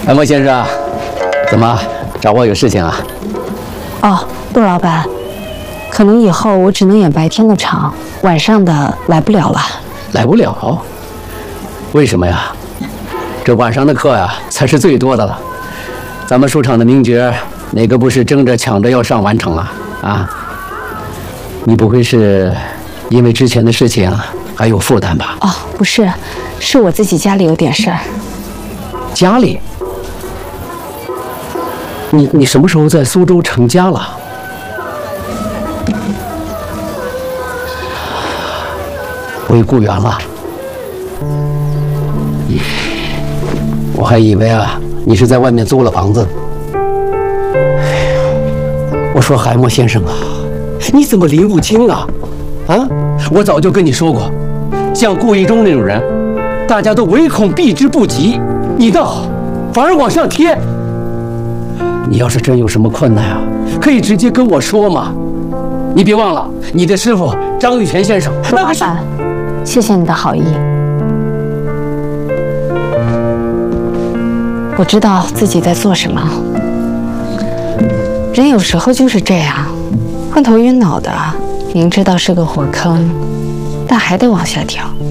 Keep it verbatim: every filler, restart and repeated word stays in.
哎，莫先生，怎么找我有事情啊？ 哦，杜老板，可能以后我只能演白天的场，晚上的来不了了。 来不了？为什么呀？这晚上的课呀，才是最多的了。咱们书场的名角，哪个不是争着抢着要上晚场啊？啊？你不会是因为之前的事情还有负担吧？ 哦，不是，是我自己家里有点事儿。 家里？你你什么时候在苏州成家了？回故园了。我还以为啊，你是在外面租了房子。我说海默先生啊，你怎么理不清啊？啊！我早就跟你说过，像顾一中那种人，大家都唯恐避之不及，你倒反而往上贴。你要是真有什么困难啊，可以直接跟我说嘛。你别忘了，你的师傅张玉泉先生，那可是…… 谢谢你的好意。我知道自己在做什么。人有时候就是这样，昏头晕脑的，明知道是个火坑，但还得往下跳。